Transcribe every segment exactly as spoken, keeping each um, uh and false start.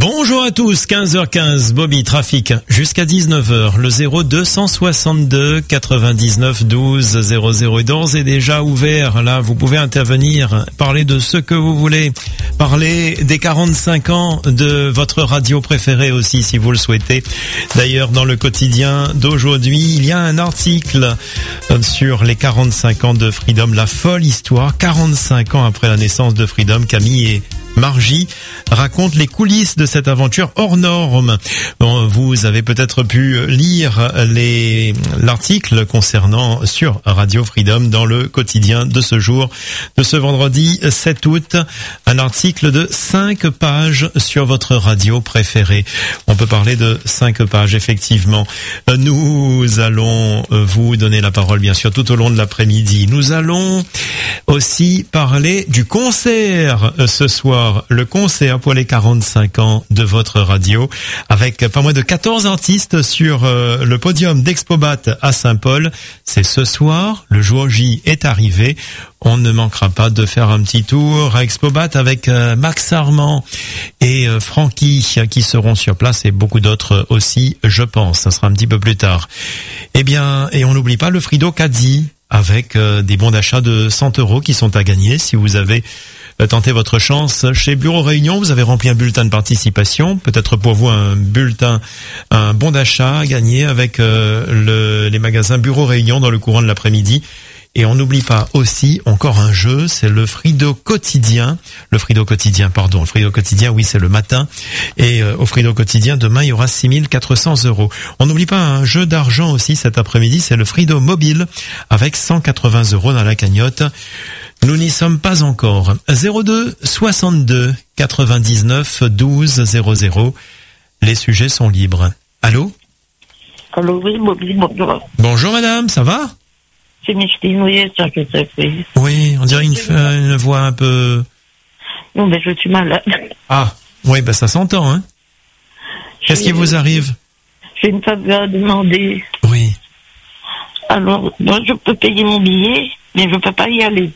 Bonjour à tous, quinze heures quinze, Bobby, trafic, jusqu'à dix-neuf heures, le zéro deux cent soixante-deux quatre-vingt-dix-neuf douze zéro zéro est d'ores et déjà ouvert. Là, vous pouvez intervenir, parler de ce que vous voulez, parler des quarante-cinq ans de votre radio préférée aussi, si vous le souhaitez. D'ailleurs, dans le quotidien d'aujourd'hui, il y a un article sur les quarante-cinq ans de Freedom, la folle histoire, quarante-cinq ans après la naissance de Freedom. Camille et Margie raconte les coulisses de cette aventure hors norme. Bon, vous avez peut-être pu lire les, l'article concernant sur Radio Freedom dans le quotidien de ce jour, de ce vendredi sept août. Un article de cinq pages sur votre radio préférée. On peut parler de cinq pages, effectivement. Nous allons vous donner la parole, bien sûr, tout au long de l'après-midi. Nous allons aussi parler du concert ce soir. Le concert pour les quarante-cinq ans de votre radio, avec pas moins de quatorze artistes sur euh, le podium d'Expobat à Saint-Paul. C'est ce soir, le jour J est arrivé. On ne manquera pas de faire un petit tour à Expobat avec euh, Max Armand et euh, Francky qui seront sur place, et beaucoup d'autres aussi, je pense. Ça sera un petit peu plus tard. Eh bien, et on n'oublie pas le Frido Caddy avec euh, des bons d'achat de cent euros qui sont à gagner si vous avez tentez votre chance chez Bureau Réunion. Vous avez rempli un bulletin de participation, peut-être pour vous un bulletin, un bon d'achat à gagner avec euh, le, les magasins Bureau Réunion dans le courant de l'après-midi. Et on n'oublie pas aussi encore un jeu, c'est le Frido quotidien. Le Frido quotidien, pardon, le Frido quotidien, oui, c'est le matin. Et euh, au Frido quotidien, demain, il y aura six mille quatre cents euros. On n'oublie pas un jeu d'argent aussi cet après-midi, c'est le Frido mobile avec cent quatre-vingts euros dans la cagnotte. Nous n'y sommes pas encore. zéro deux soixante-deux quatre-vingt-dix-neuf douze zéro zéro. Les sujets sont libres. Allô? Allô, oui, Bobby, bonjour. Bonjour madame, ça va? C'est Micheline, oui, ça que ça fait. Oui, on dirait une, une voix un peu... Non, mais je suis malade. Ah, oui, ben ça s'entend, hein. Qu'est-ce qui vous arrive? J'ai une faveur à demander. Oui. Alors, moi, je peux payer mon billet, mais je peux pas y aller.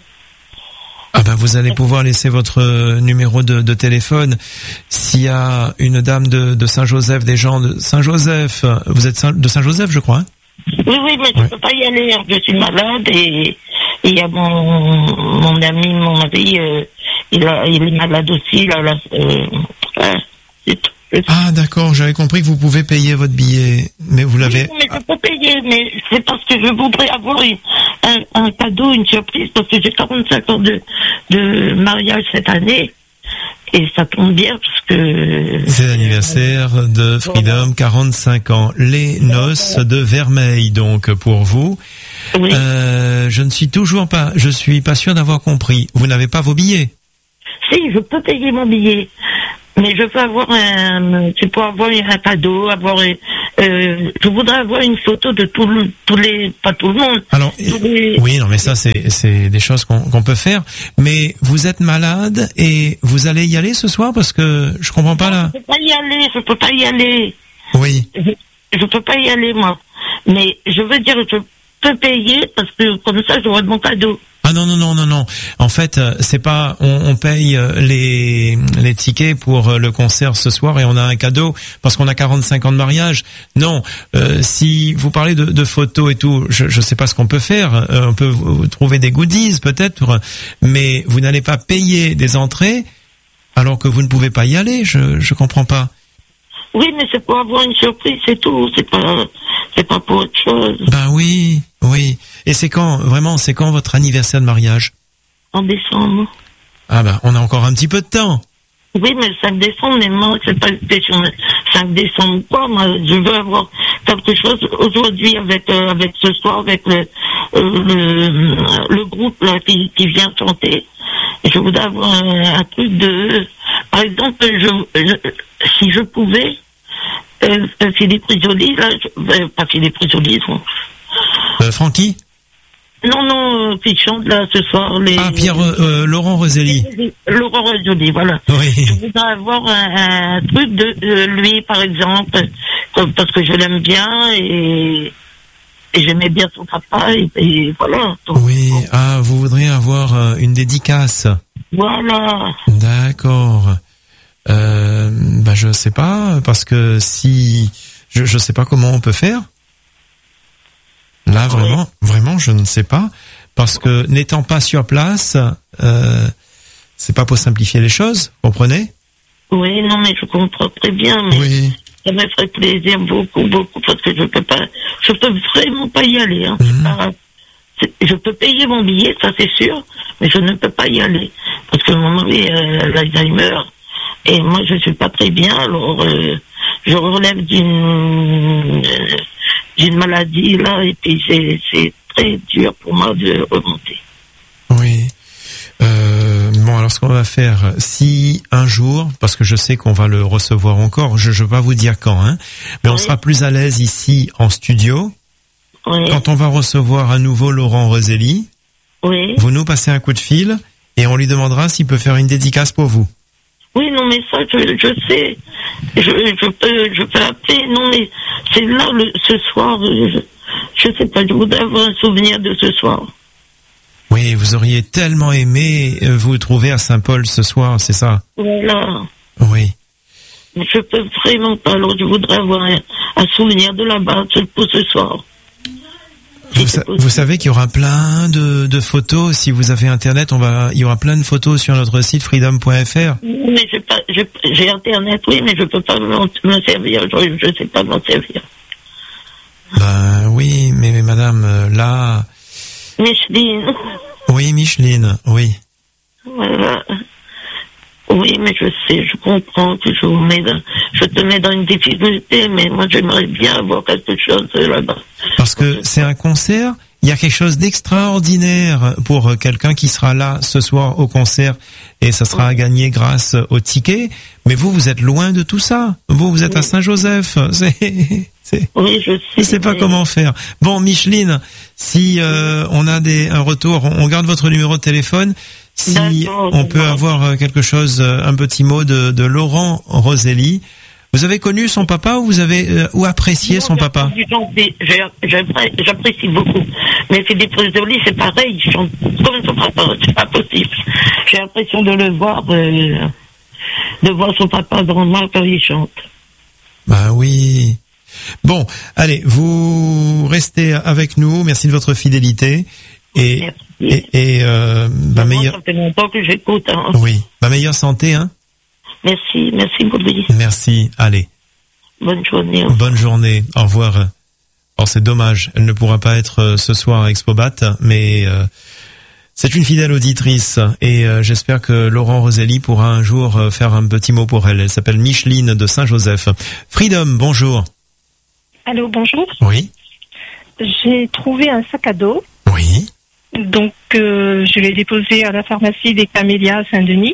Ah ben vous allez pouvoir laisser votre numéro de, de téléphone. S'il y a une dame de, de Saint-Joseph, des gens de Saint-Joseph, vous êtes de Saint-Joseph, je crois, hein? Oui, oui, mais je ouais. peux pas y aller. Je suis malade et il y a mon, mon ami, mon mari, euh, il, a, il est malade aussi. Là, là, euh, euh, c'est tout. Ah d'accord, j'avais compris que vous pouvez payer votre billet, mais vous l'avez... Oui, mais je peux payer, mais c'est parce que je voudrais avoir une, un, un cadeau, une surprise, parce que j'ai quarante-cinq ans de, de mariage cette année, et ça tombe bien parce que... C'est l'anniversaire de Freedom, quarante-cinq ans, les noces de Vermeil, donc, pour vous. Oui. Euh, je ne suis toujours pas, je suis pas sûr d'avoir compris. Vous n'avez pas vos billets? Si, je peux payer mon billet. Mais je veux avoir un, c'est pour avoir un cadeau, avoir, euh, je voudrais avoir une photo de tout le, tous les, pas tout le monde. Alors, les... oui, non, mais ça, c'est, c'est des choses qu'on, qu'on peut faire. Mais vous êtes malade et vous allez y aller ce soir parce que je comprends pas là. Je peux pas y aller, je peux pas y aller. Oui. Je, je peux pas y aller, moi. Mais je veux dire, je peux payer parce que comme ça, j'aurai mon cadeau. Ah non non non non non. En fait, c'est pas on, on paye les les tickets pour le concert ce soir et on a un cadeau parce qu'on a quarante-cinq ans de mariage. Non, euh, si vous parlez de, de photos et tout, je je sais pas ce qu'on peut faire. Euh, on peut trouver des goodies peut-être, mais vous n'allez pas payer des entrées alors que vous ne pouvez pas y aller. Je je comprends pas. Oui, mais c'est pour avoir une surprise, c'est tout. C'est pas, c'est pas pour autre chose. Ben oui, oui. Et c'est quand, vraiment, c'est quand votre anniversaire de mariage? En décembre. Ah ben, on a encore un petit peu de temps. Oui, mais le cinq décembre, mais moi, c'est pas le cinq décembre quoi. Moi, je veux avoir quelque chose aujourd'hui avec, euh, avec ce soir, avec le, euh, le, le groupe là qui, qui vient chanter. Et je voudrais avoir un, un truc de, par exemple, je, je si je pouvais, euh, Philippe Risoli, là, je, euh, pas Philippe Risoli, non. Euh, Francky? Non, non, euh, qui chante là ce soir. Les, ah, Pierre, euh, Laurent Roselli. Laurent Roselli, voilà. Oui. Je voudrais avoir un, un truc de, de lui, par exemple, parce que je l'aime bien et, et j'aimais bien son papa et, et voilà. Donc, oui, ah, vous voudriez avoir euh, une dédicace. Voilà. D'accord. Euh, bah, je sais pas, parce que si... Je je sais pas comment on peut faire. Là, vraiment, oui. vraiment, je ne sais pas. Parce que n'étant pas sur place, euh, c'est pas pour simplifier les choses, vous comprenez? Oui, non, mais je comprends très bien, mais oui. ça me ferait plaisir beaucoup, beaucoup, parce que je peux pas, je peux vraiment pas y aller, hein. Mmh. C'est pas, c'est, je peux payer mon billet, ça c'est sûr, mais je ne peux pas y aller. Parce que mon mari a l'Alzheimer, et moi je suis pas très bien, alors, euh, je relève d'une, euh, d'une maladie, là, et puis c'est, c'est très dur pour moi de remonter. Oui. Euh, bon, alors ce qu'on va faire, si un jour, parce que je sais qu'on va le recevoir encore, je ne vais pas vous dire quand, hein, mais oui. on sera plus à l'aise ici en studio. Oui. Quand on va recevoir à nouveau Laurent Roselli, oui. vous nous passez un coup de fil et on lui demandera s'il peut faire une dédicace pour vous. Oui, non, mais ça, je, je sais. Je, je peux, je peux appeler. Non, mais c'est là, le, ce soir, je, je sais pas, je voudrais avoir un souvenir de ce soir. Oui, vous auriez tellement aimé vous trouver à Saint-Paul ce soir, c'est ça? Voilà. Oui. Mais je peux vraiment pas, alors je voudrais avoir un, un souvenir de là-bas pour ce soir. Vous, sa- vous savez qu'il y aura plein de, de photos. Si vous avez Internet, on va, il y aura plein de photos sur notre site freedom point f r. Mais j'ai pas, j'ai, j'ai Internet, oui, mais je peux pas m'en, m'en servir. Je, je sais pas m'en servir. Ben oui, mais, mais madame, là. Micheline. Oui, Micheline, oui. Voilà. Oui, mais je sais, je comprends que je vous mets dans, je te mets dans une difficulté, mais moi j'aimerais bien avoir quelque chose là-bas. Parce que c'est un concert, il y a quelque chose d'extraordinaire pour quelqu'un qui sera là ce soir au concert et ça sera à gagner grâce au ticket. Mais vous, vous êtes loin de tout ça. Vous, vous êtes oui. à Saint-Joseph. C'est, c'est, oui, je sais. Je sais pas mais... comment faire. Bon, Micheline, si euh, on a des un retour, on garde votre numéro de téléphone. Si d'accord, on peut d'accord. avoir quelque chose, un petit mot de, de Laurent Roselli. Vous avez connu son papa ou vous avez euh, ou apprécié non, son papa? J'apprécie, j'apprécie beaucoup. Mais Philippe Roselli, c'est pareil, il chante comme son papa, c'est pas possible. J'ai l'impression de le voir, euh, de voir son papa devant moi quand il chante. Bah oui. Bon, allez, vous restez avec nous. Merci de votre fidélité. Et, Merci. et, et euh, bah meilleure... Ça fait longtemps que j'écoute. Hein. Oui, bah meilleure santé, hein. Merci, merci Bobby. Merci, allez. Bonne journée. Bonne journée, au revoir. Alors c'est dommage, elle ne pourra pas être euh, ce soir à Expobat, mais euh, c'est une fidèle auditrice et euh, j'espère que Laurent Roselli pourra un jour euh, faire un petit mot pour elle. Elle s'appelle Micheline de Saint-Joseph. Freedom, bonjour. Allô, bonjour. Oui. J'ai trouvé un sac à dos. Oui. Donc, euh, je l'ai déposé à la pharmacie des Camélias à Saint-Denis.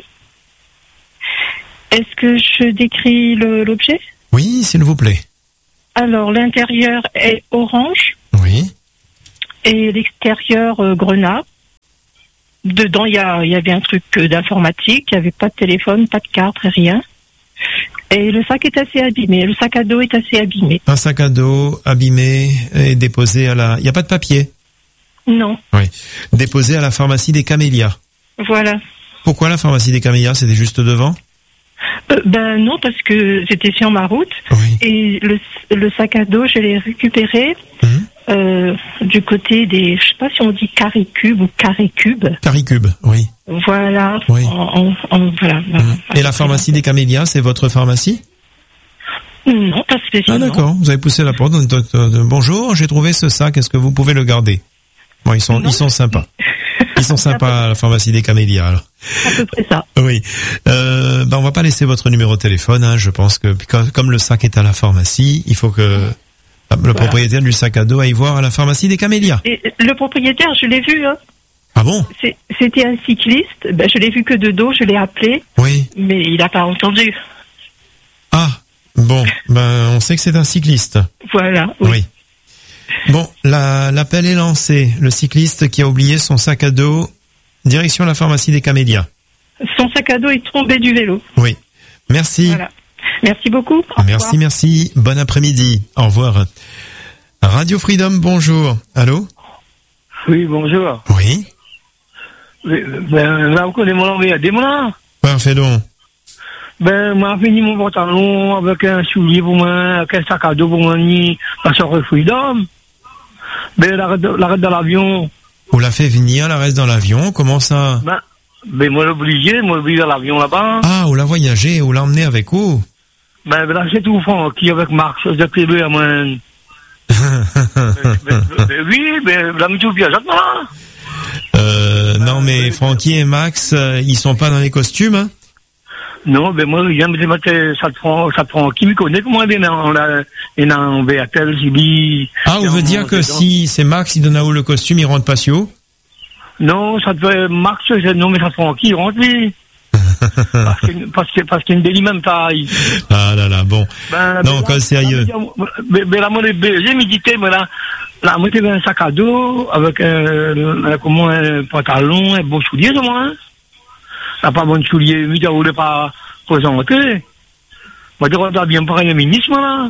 Est-ce que je décris le, l'objet? Oui, s'il vous plaît. Alors, l'intérieur est orange. Oui. Et l'extérieur euh, grenat. Dedans, il y, a, y avait un truc d'informatique. Il n'y avait pas de téléphone, pas de carte, rien. Et le sac est assez abîmé. Le sac à dos est assez abîmé. Un sac à dos abîmé et déposé à la... Il n'y a pas de papier? Non. Oui. Déposé à la pharmacie des Camélias. Voilà. Pourquoi la pharmacie des Camélias? C'était juste devant? Euh, ben non, parce que c'était sur ma route. Oui. Et le, le sac à dos, je l'ai récupéré mmh. euh, du côté des... Je sais pas si on dit Caricube ou Caricube. Caricube, oui. Voilà. Oui. En, en, en, voilà. Mmh. Et la pharmacie des Camélias, c'est votre pharmacie? Non, pas spécialement. Ah d'accord, vous avez poussé la porte. Bonjour, j'ai trouvé ce sac, est-ce que vous pouvez le garder? Bon, ils sont, non. ils sont sympas. Ils sont sympas à la pharmacie des Camélias, alors. À peu près ça. Oui. Euh, ben, on va pas laisser votre numéro de téléphone, hein. Je pense que, comme le sac est à la pharmacie, il faut que le voilà. propriétaire du sac à dos aille voir à la pharmacie des Camélias. Et le propriétaire, je l'ai vu, hein. Ah bon? C'est, c'était un cycliste. Ben, je l'ai vu que de dos, je l'ai appelé. Oui. Mais il n'a pas entendu. Ah. Bon. Ben, on sait que c'est un cycliste. Voilà. Oui. oui. Bon, la, l'appel est lancé. Le cycliste qui a oublié son sac à dos, direction la pharmacie des Camélias. Son sac à dos est tombé du vélo. Oui. Merci. Voilà. Merci beaucoup. Au merci, revoir. merci. Bon après-midi. Au revoir. Radio Freedom, bonjour. Allô? Oui, bonjour. Oui. Ben, là, vous connaissez mon nom, il y a des moulins. Parfait donc. Ben, moi, j'ai fini mon pantalon avec un soulier pour moi, avec un sac à dos pour moi, ni la soirée Freedom. Ben, l'arrêt de, l'arrêt de l'avion. On l'a fait venir, la reste dans l'avion, comment ça? Ben, ben, moi, l'obligé, moi, l'obligé dans l'avion là-bas. Ah, on l'a voyagé, on l'a emmené avec vous? Ben, ben, là, c'est tout, Franck, qui avec Marc, je sais plus, à moi. ben, ben, ben, ben, oui, ben, la mutuelle piège, là. Euh, non, mais Francky et Max, euh, ils sont pas dans les costumes, hein? Non, ben, moi, je viens de mettre, ça te prend, ça te prend, qui me connaît, comment il est dans la, il est dans B A T L, J B. Ah, on veut dire que si c'est Max, il donne à où le costume, il rentre pas si haut? Non, ça te fait, Max, non, mais ça te prend qui, il rentre, lui. parce que, parce que, parce qu'il y a une délit même taille. Ah là là, bon. Ben, non, quand sérieux. Mais, mais là, moi, j'ai médité, mais là, là, moi, j'avais un sac à dos, avec un, comment, un pantalon, un beau soulier, de moi, hein. Là, pas bon soulier, mais tu voulais pas présenter. Moi, je regarde bien pareil, le ministre, là.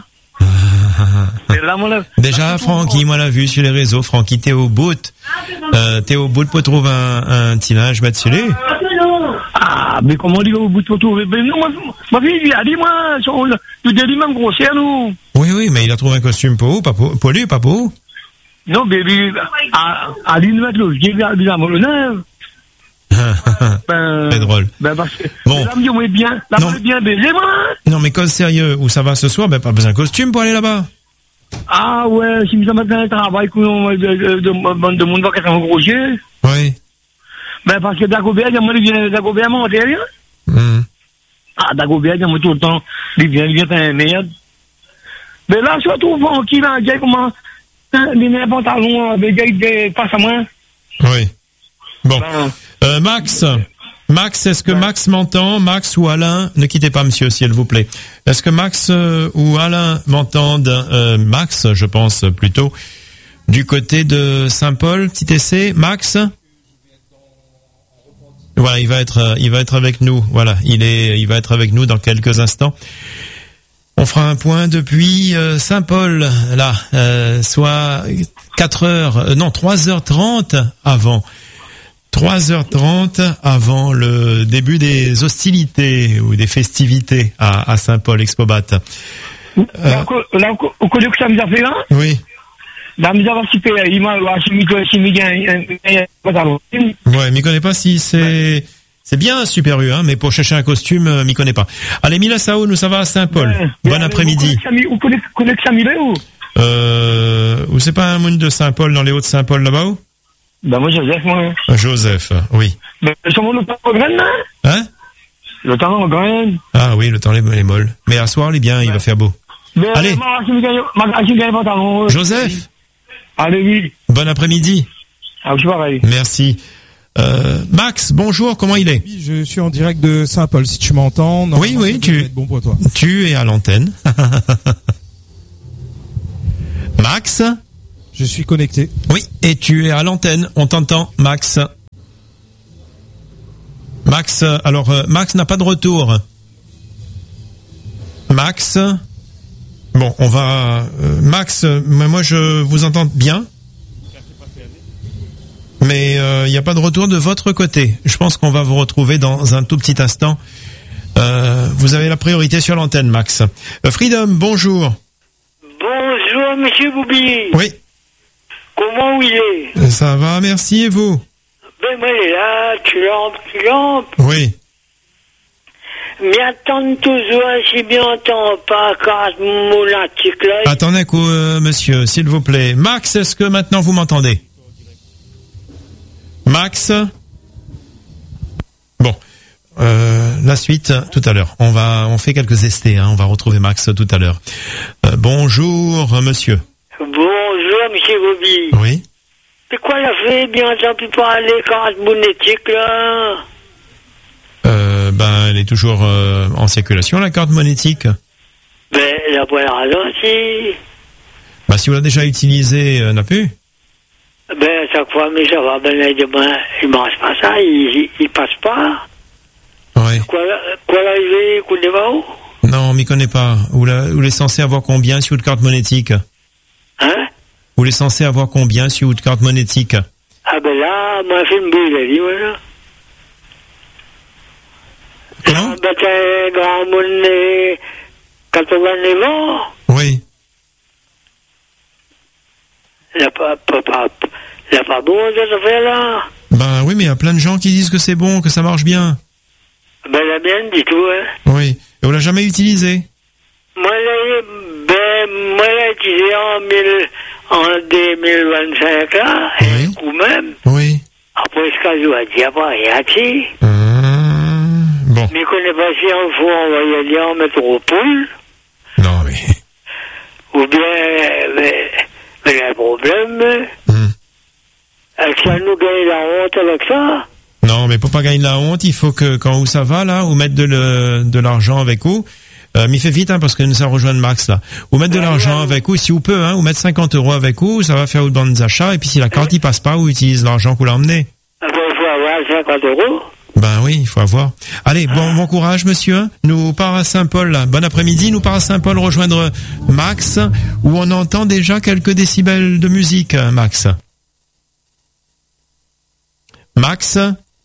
Là, moi, là, déjà, là, Francky, moi, l'a vu sur les réseaux. Francky, t'es au bout. Euh, t'es au bout pour trouver un, un petit linge, mettre sur lui. Ah, mais comment on dit au bout de trouver? Ben, non, moi, ma fille, il a dit, moi, tu dis même grossière, nous. Oui, oui, mais il a trouvé un costume pour où? Pas pour, pour lui, pas pour où? Non, bébé, à, à l'île l'eau, j'ai vu à Moleneuve. Ben, c'est drôle. Ben, parce que, bon. Là, on est bien, là, on est bien baisé, moi. Non, mais cause sérieux, où ça va ce soir? Ben, pas besoin de costume pour aller là-bas. Ah, ouais, si nous avons un travail, de, de, de, de monde va être en gros-gier. Oui. Ben, parce que Dagobert, il vient, Dagobert monter, rien. Mm. Ah, Dagobert, il tout le temps, il vient, il vient faire un merde. Mais là, je trouve Francky, là, il comment, il met un pantalon, le gars, il passe à moi. Oui. Bon. Ben, Euh, Max, Max, est-ce que ouais. Max m'entend? Max ou Alain? Ne quittez pas, monsieur, s'il vous plaît. Est-ce que Max euh, ou Alain m'entendent? euh, Max, je pense plutôt, du côté de Saint-Paul, petit essai. Max? Voilà, il va être, il va être avec nous. Voilà, il est, il va être avec nous dans quelques instants. On fera un point depuis euh, Saint-Paul, là, euh, soit quatre heures, euh, non, trois heures trente avant. trois heures trente avant le début des hostilités ou des festivités à, à Saint-Paul, Expobat. Euh, là, là, au côté que ça me a fait là? Oui. Là, me a super, il m'a, si m'y gagne, ouais, m'y connais pas si c'est, c'est bien Super U, hein, mais pour chercher un costume, m'y connais pas. Allez, Mila Sao, nous ça va à Saint-Paul. Ouais, bon après-midi. Vous connaissez que ça m'y où? Euh, ou c'est pas un monde de Saint-Paul dans les Hauts de Saint-Paul là-bas? Ben, moi, Joseph, moi. Joseph, oui. Ben, sûrement le temps en graine, là? Hein? Le temps en graine. Ah oui, le temps est molle. Mais à soir, il est bien, ouais. Il va faire beau. Ben, allez. Ma, Joseph? Allez, oui. Bon après-midi. Ah, je suis pareil. Merci. Euh, Max, bonjour, comment il est? Oui, je suis en direct de Saint-Paul, si tu m'entends. Oui, oui, tu, bon pour toi. Tu es à l'antenne. Max? Je suis connecté. Oui, et tu es à l'antenne, on t'entend, Max. Max, alors, euh, Max n'a pas de retour. Max? Bon, on va... Euh, Max, euh, moi je vous entends bien. Mais il euh, n'y a pas de retour de votre côté. Je pense qu'on va vous retrouver dans un tout petit instant. Euh, vous avez la priorité sur l'antenne, Max. Euh, Freedom, bonjour. Bonjour, monsieur Boubi. Oui. Comment il est? Ça va, merci, et vous? Ben, moi, il est là, tu lampes, tu lampes. Oui. Mais attends toujours, si bien entend pas quand mon article là. Attendez un coup, euh, monsieur, s'il vous plaît. Max, est-ce que maintenant vous m'entendez? Max? Bon. Euh, la suite, tout à l'heure. On va, on fait quelques estés, hein. On va retrouver Max tout à l'heure. Euh, bonjour, monsieur. Bonjour, monsieur Bobby. Oui. C'est quoi la fait bien entendu parler carte monétique, là? Euh, ben, elle est toujours euh, en circulation, la carte monétique. Ben, la voilà aussi. Ben, si vous l'avez déjà utilisée, euh, n'a plus. Ben, chaque fois, mais ça va, ben, demain, il mange pas ça, il, il passe pas. Oui. Quoi, quoi l'arrivée, coup de va où? Non, on m'y connaît pas. Vous l'êtes censé avoir combien sur votre carte monétique? Hein? Vous l'êtes censé avoir combien sur votre carte monétique? Ah ben là, moi, j'ai fait une boule, dit, voilà. Comment? Ben, t'es grand monde, euh, quatre-vingt-neuf ans. Oui. Il n'a pas, pas, pas, il a pas bon cette affaire-là. Ben oui, mais il y a plein de gens qui disent que c'est bon, que ça marche bien. Ben, la mienne, du tout, hein. Oui. Et on l'a jamais utilisé. Moi, là, ben, moi, là, utilisé en mille, en deux mille vingt-cinq, là, Oui. et ou même, Oui. après ce qu'elle a dit, après, rien dit. Hum, bon. Mais qu'on est passé en faut envoyer aller en métropole, Non, mais... ou bien, mais, mais il y a un problème, Hum. est-ce que ça nous gagne la honte avec ça? Non, mais pour pas gagner de la honte, il faut que quand où ça va là, ou mettre de, le, de l'argent avec vous. Euh, mais fais vite hein, parce que nous ça rejoint Max là. Ou mettre de Ouais, l'argent ouais. avec vous si vous pouvez, hein, ou mettre cinquante euros avec vous, ça va faire une bande d'achat. Et puis si la carte il passe pas, ou utilise l'argent que vous l'emmenez. Après, il faut avoir cinquante euros. Ben oui, il faut avoir. Allez, bon bon courage monsieur. Nous part à Saint-Paul là. Bon après-midi, nous part à Saint-Paul rejoindre Max, où on entend déjà quelques décibels de musique, hein, Max. Max.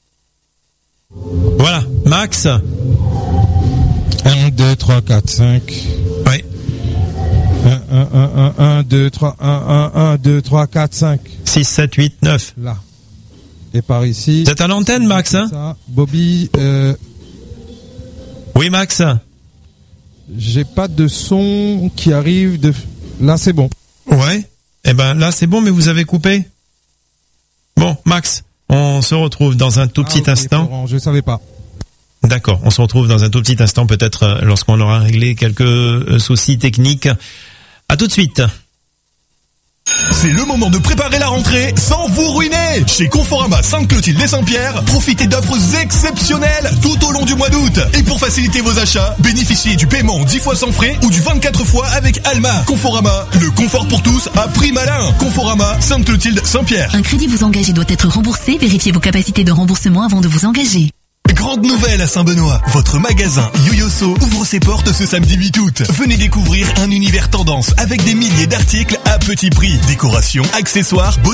Voilà, Max. un, deux, trois, quatre, cinq. Oui. un, un, un, un, un, deux, trois, un, un, un, deux, trois, quatre, cinq. six, sept, huit, neuf. Là. Et par ici. Vous êtes à l'antenne, Max, hein? Ça. Bobby, euh, Oui, Max. j'ai pas de son qui arrive de... Là, c'est bon. Ouais. Eh ben, là, c'est bon, mais vous avez coupé. Bon, Max, on se retrouve dans un tout petit Ah, ok, instant. Florent, je savais pas. D'accord, on se retrouve dans un tout petit instant, peut-être euh, lorsqu'on aura réglé quelques euh, soucis techniques. À tout de suite. C'est le moment de préparer la rentrée sans vous ruiner. Chez Conforama Sainte-Clotilde et Saint-Pierre, profitez d'offres exceptionnelles tout au long du mois d'août. Et pour faciliter vos achats, bénéficiez du paiement dix fois sans frais ou du vingt-quatre fois avec Alma. Conforama, le confort pour tous à prix malin. Conforama Sainte-Clotilde Saint-Pierre. Un crédit vous engage et doit être remboursé. Vérifiez vos capacités de remboursement avant de vous engager. Grande nouvelle à Saint-Benoît, votre magasin Yo-Yo-So ouvre ses portes ce samedi huit août. Venez découvrir un univers tendance avec des milliers d'articles à petit prix. Décoration, accessoires,